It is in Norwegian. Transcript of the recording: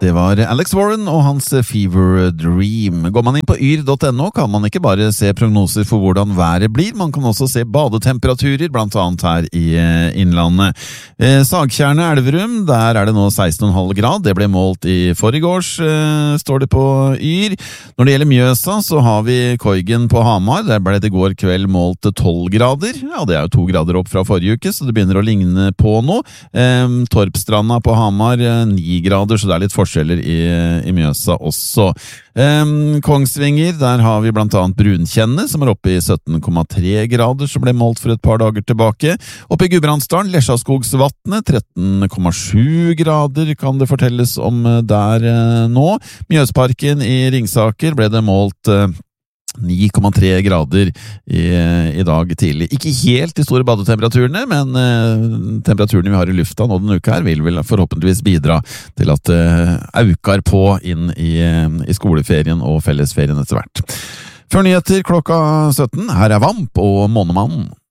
Det var Alex Warren og hans Fever Dream. Går man inn på yr.no kan man ikke bare se prognoser for hvordan været blir, man kan også se badetemperaturer, blant annet her i Innlandet. Sagtjernet Elverum, der er det nå 16,5 grad, det ble målt i forrigårs, står det på yr. Når det gjelder Mjøsa, så har vi Koigen på Hamar, der ble det i går kveld målt 12 grader. Ja, det er jo 2 grader opp fra forrige uke, så det begynner å ligne på noe. Torpstranda på Hamar, 9 grader, så det er litt forskjeller i Mjøsa også. Kongsvinger, der har vi blant annet Brunkjenne, som er oppe i 17,3 grader, som ble målt for et par dager tilbake. Oppe i Gudbrandsdalen, Lesjaskogsvatnet, 13,7 grader kan det fortelles om der nå. Mjøsparken i Ringsaker ble det målt 9,3 grader i dag tidlig. Ikke helt de store badetemperaturene, men temperaturene vi har i lufta nå denne uka her vil vel forhåpentligvis bidra til at aukar på inn i skoleferien og fellesferien etter hvert. Før nyheter klokka 17, her er Vamp og Månemannen.